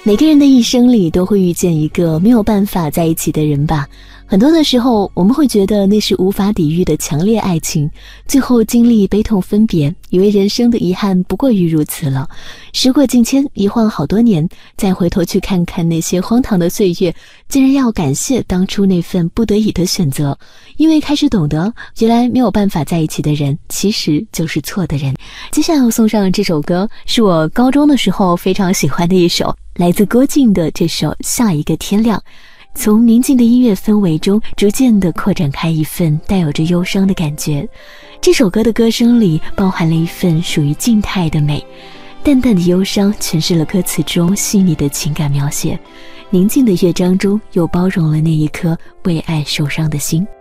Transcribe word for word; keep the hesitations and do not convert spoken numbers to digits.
每个人的一生里都会遇见一个没有办法在一起的人吧。很多的时候我们会觉得那是无法抵御的强烈爱情，最后经历悲痛分别，以为人生的遗憾不过于如此了。时过境迁，一晃好多年，再回头去看看那些荒唐的岁月，竟然要感谢当初那份不得已的选择，因为开始懂得原来没有办法在一起的人其实就是错的人。接下来要送上这首歌，是我高中的时候非常喜欢的一首，来自郭靖的这首《下一个天亮》。从宁静的音乐氛围中逐渐地扩展开一份带有着忧伤的感觉。这首歌的歌声里包含了一份属于静态的美，淡淡的忧伤诠释了歌词中细腻的情感描写，宁静的乐章中又包容了那一颗为爱受伤的心。